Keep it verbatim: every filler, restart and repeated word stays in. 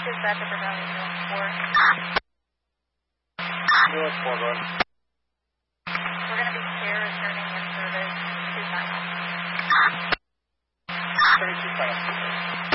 Dispatch for Valley Zone four. Zero four, go ahead. We're going to be here returning in service to final. thirty-two final.